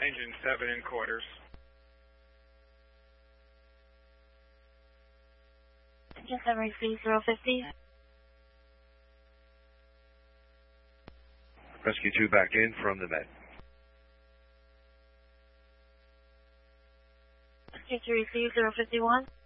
Engine 7 in quarters. Engine 7 received 050. Rescue 2 back in from the med. Rescue 2 received 051.